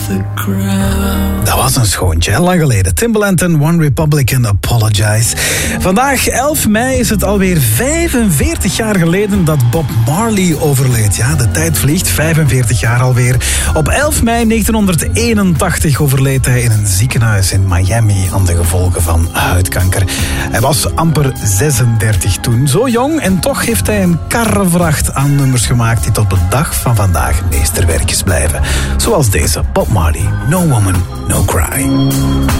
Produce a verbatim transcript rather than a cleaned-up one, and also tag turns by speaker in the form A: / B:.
A: the crowd.
B: Dat was een schoontje, hè? Lang geleden. Timbaland en One Republic and Apologize. Vandaag, elf mei, is het alweer vijfenveertig jaar geleden dat Bob Marley overleed. Ja, de tijd vliegt, vijfenveertig jaar alweer. Op elf mei negentienhonderdeenentachtig overleed hij in een ziekenhuis in Miami aan de gevolgen van huidkanker. Hij was amper zesendertig toen, zo jong, en toch heeft hij een karrevracht aan nummers gemaakt die tot de dag van vandaag meesterwerkjes blijven. Zoals deze, Bob Marley, No Woman, No Cry.